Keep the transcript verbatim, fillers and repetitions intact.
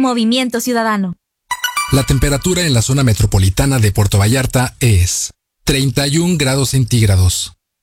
Movimiento Ciudadano. La temperatura en la zona metropolitana de Puerto Vallarta es treinta y un grados centígrados.